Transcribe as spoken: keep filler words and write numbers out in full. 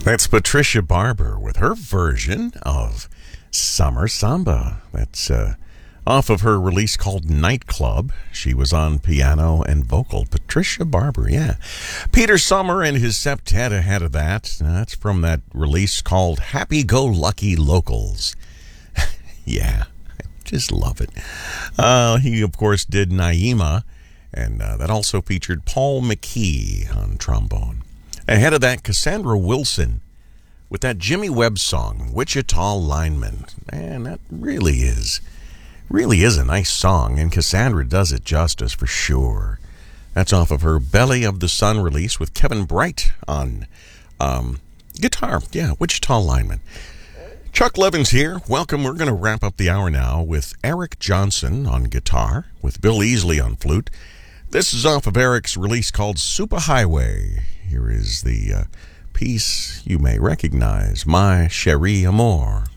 That's Patricia Barber with her version of Summer Samba. That's uh, off of her release called Nightclub. She was on piano and vocal. Patricia Barber, yeah. Peter Sommer and his septet ahead of that. That's from that release called Happy Go Lucky Locals. Yeah, I just love it. Uh, he, of course, did Naima, and uh, that also featured Paul McKee on trombone. Ahead of that, Cassandra Wilson with that Jimmy Webb song, Wichita Lineman. Man, that really is, really is a nice song, and Cassandra does it justice for sure. That's off of her Belly of the Sun release with Kevin Bright on um, guitar. Yeah, Wichita Lineman. Chuck Levin's here. Welcome. We're going to wrap up the hour now with Eric Johnson on guitar, with Bill Easley on flute. This is off of Eric's release called Superhighway. Here is the uh, piece you may recognize, My Cherie Amour.